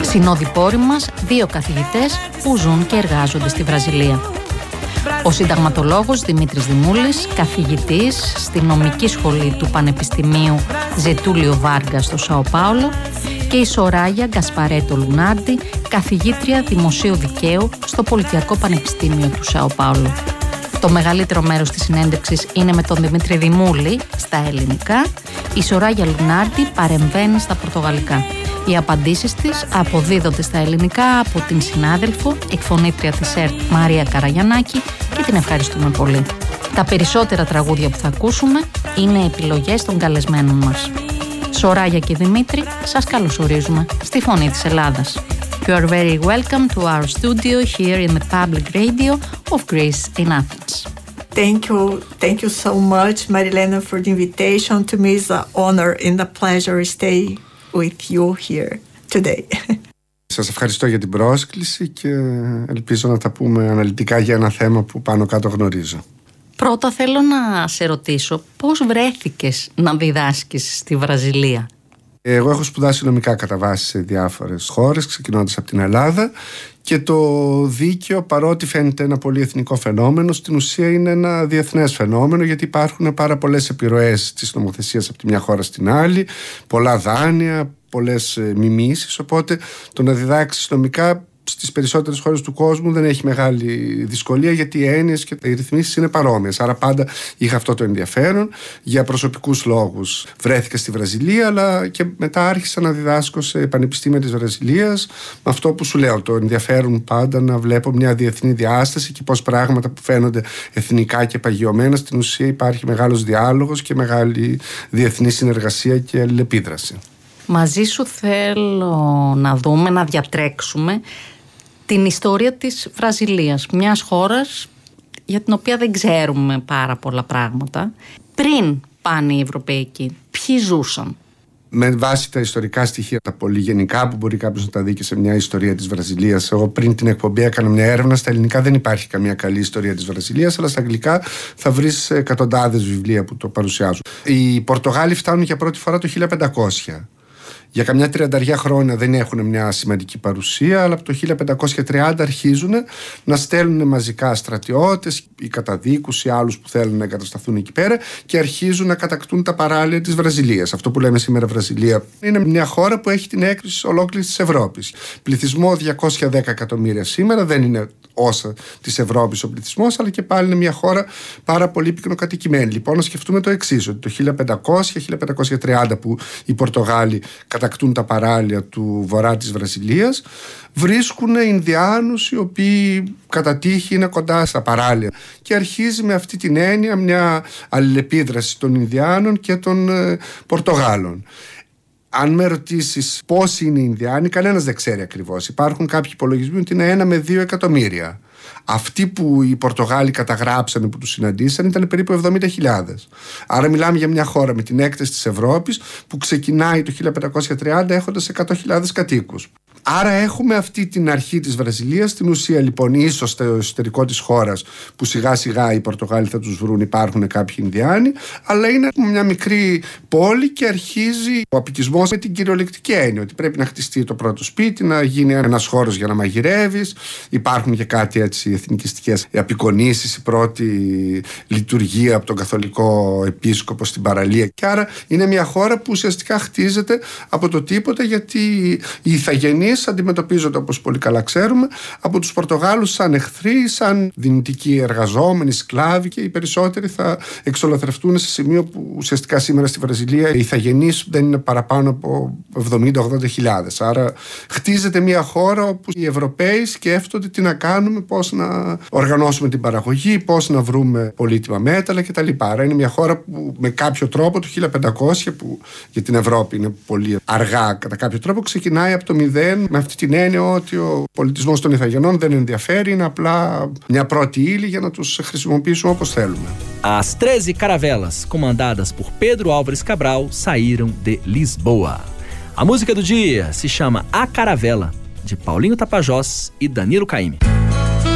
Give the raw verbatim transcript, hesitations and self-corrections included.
Συνοδοιπόροι μας, δύο καθηγητές που ζουν και εργάζονται στη Βραζιλία. Ο συνταγματολόγος Δημήτρης Δημούλης, καθηγητής στη νομική σχολή του Πανεπιστημίου Ζετούλιο Βάργκα στο Σάο Πάολο, και η Σοράγια Γκασπαρέτο Λουνάρντι, καθηγήτρια δημοσίου δικαίου στο Πολιτιακό Πανεπιστήμιο του Σάο Πάολο. Το μεγαλύτερο μέρος της συνέντευξης είναι με τον Δημήτρη Δημούλη στα ελληνικά. Η Σοράγια Λουνάρντι παρεμβαίνει στα πορτογαλικά. Οι απαντήσεις της αποδίδονται στα ελληνικά από την συνάδελφο, εκφωνήτρια της ΕΡΤ Μαρία Καραγιαννάκη, και την ευχαριστούμε πολύ. Τα περισσότερα τραγούδια που θα ακούσουμε είναι επιλογές των καλεσμένων μας. Σοράγια και Δημήτρη, σας καλωσορίζουμε στη Φωνή της Ελλάδας. You are very welcome to our studio here in the public radio of Greece in Athens. Thank you. Thank you so much, Marilena, for the invitation. To me it's an honor and a pleasure to stay with you here today. Σας ευχαριστώ για την πρόσκληση και ελπίζω να τα πούμε αναλυτικά για ένα θέμα που πάνω κάτω γνωρίζω. Πρώτα θέλω να σε ρωτήσω πώς βρέθηκες να διδάσκεις στη Βραζιλία. Εγώ έχω σπουδάσει νομικά κατά βάση σε διάφορες χώρες, ξεκινώντας από την Ελλάδα, και το δίκαιο, παρότι φαίνεται ένα πολύ εθνικό φαινόμενο, στην ουσία είναι ένα διεθνές φαινόμενο, γιατί υπάρχουν πάρα πολλές επιρροές της νομοθεσίας από τη μια χώρα στην άλλη, πολλά δάνεια, πολλές μιμήσεις, οπότε το να διδάξεις νομικά στις περισσότερες χώρες του κόσμου δεν έχει μεγάλη δυσκολία, γιατί οι έννοιες και οι ρυθμίσεις είναι παρόμοιες. Άρα πάντα είχα αυτό το ενδιαφέρον. Για προσωπικούς λόγους βρέθηκα στη Βραζιλία, αλλά και μετά άρχισα να διδάσκω σε πανεπιστήμια της Βραζιλίας, με αυτό που σου λέω, το ενδιαφέρον πάντα να βλέπω μια διεθνή διάσταση και πώς πράγματα που φαίνονται εθνικά και παγιωμένα, στην ουσία υπάρχει μεγάλος διάλογος και μεγάλη διεθνή συνεργασία και αλληλεπίδραση. Μαζί σου θέλω να δούμε, να διατρέξουμε την ιστορία της Βραζιλίας, μιας χώρας για την οποία δεν ξέρουμε πάρα πολλά πράγματα. Πριν πάνε οι Ευρωπαίοι εκεί, ποιοι ζούσαν? Με βάση τα ιστορικά στοιχεία, τα πολύ γενικά που μπορεί κάποιος να τα δει και σε μια ιστορία της Βραζιλίας. Εγώ πριν την εκπομπή έκανα μια έρευνα. Στα ελληνικά δεν υπάρχει καμία καλή ιστορία της Βραζιλίας, αλλά στα αγγλικά θα βρεις εκατοντάδες βιβλία που το παρουσιάζουν. Οι Πορτογάλοι φτάνουν για πρώτη φορά το χίλια πεντακόσια. Για καμιά τριανταριά χρόνια δεν έχουν μια σημαντική παρουσία, αλλά από το χίλια πεντακόσια τριάντα αρχίζουν να στέλνουν μαζικά στρατιώτες ή καταδίκους ή άλλους που θέλουν να εγκατασταθούν εκεί πέρα και αρχίζουν να κατακτούν τα παράλια της Βραζιλίας. Αυτό που λέμε σήμερα Βραζιλία είναι μια χώρα που έχει την έκρηξη ολόκληρης της Ευρώπης. Πληθυσμό διακόσια δέκα εκατομμύρια σήμερα, δεν είναι όσα της Ευρώπης ο πληθυσμός, αλλά και πάλι είναι μια χώρα πάρα πολύ πυκνοκατοικημένη. Λοιπόν, να σκεφτούμε το εξής, ότι το χίλια πεντακόσια με χίλια πεντακόσια τριάντα που οι Πορτογάλοι κατακτούν τα παράλια του βορρά της Βραζιλίας, βρίσκουν Ινδιάνους οι οποίοι κατά τύχη είναι κοντά στα παράλια, και αρχίζει με αυτή την έννοια μια αλληλεπίδραση των Ινδιάνων και των ε, Πορτογάλων. Αν με ρωτήσεις πόσοι είναι οι Ινδιάνοι, κανένας δεν ξέρει ακριβώς. Υπάρχουν κάποιοι υπολογισμοί ότι είναι ένα με δύο εκατομμύρια. Αυτοί που οι Πορτογάλοι καταγράψανε, που τους συναντήσαν, ήταν περίπου εβδομήντα χιλιάδες. Άρα μιλάμε για μια χώρα με την έκταση της Ευρώπης που ξεκινάει το χίλια πεντακόσια τριάντα έχοντας εκατό χιλιάδες κατοίκους. Άρα έχουμε αυτή την αρχή της Βραζιλίας. Στην ουσία λοιπόν, ίσως στο εσωτερικό της χώρας που σιγά σιγά οι Πορτογάλοι θα τους βρουν, υπάρχουν κάποιοι Ινδιάνοι, αλλά είναι μια μικρή πόλη και αρχίζει ο απικισμός με την κυριολεκτική έννοια ότι πρέπει να χτιστεί το πρώτο σπίτι, να γίνει ένας χώρος για να μαγειρεύεις. Υπάρχουν και κάτι έτσι εθνικιστικές απεικονίσεις, η πρώτη λειτουργία από τον καθολικό επίσκοπο στην παραλία. Και άρα είναι μια χώρα που ουσιαστικά χτίζεται από το τίποτα, γιατί οι ηθαγενείς αντιμετωπίζονται, όπως πολύ καλά ξέρουμε, από τους Πορτογάλους σαν εχθροί, σαν δυνητικοί εργαζόμενοι, σκλάβοι, και οι περισσότεροι θα εξολοθρευτούν σε σημείο που ουσιαστικά σήμερα στη Βραζιλία οι ηθαγενείς δεν είναι παραπάνω από εβδομήντα με ογδόντα χιλιάδες. Άρα χτίζεται μια χώρα όπου οι Ευρωπαίοι σκέφτονται τι να κάνουμε, πώς να οργανώσουμε την παραγωγή, πώς να βρούμε πολύτιμα μέταλλα κτλ. Άρα είναι μια χώρα που με κάποιο τρόπο το χίλια πεντακόσια, που για την Ευρώπη είναι πολύ αργά κατά κάποιο τρόπο, ξεκινάει από το μηδέν, με αυτή την έννοια ότι ο πολιτισμός των Ιθαγενών δεν ενδιαφέρει, είναι απλά μια πρώτη ύλη για να τους χρησιμοποιήσουμε όπως θέλουμε. As treze caravelas, comandadas por Pedro Álvares Cabral, saíram de Lisboa. A música do dia se chama A Caravela, de Paulinho Tapajós e Danilo Caymmi.